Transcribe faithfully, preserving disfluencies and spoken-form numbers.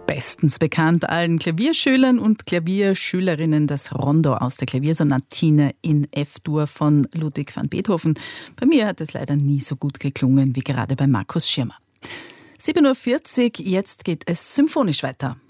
bestens bekannt allen Klavierschülern und Klavierschülerinnen das Rondo aus der Klaviersonatine in F-Dur von Ludwig van Beethoven. Bei mir hat es leider nie so gut geklungen wie gerade bei Markus Schirmer. sieben Uhr vierzig, jetzt geht es symphonisch weiter.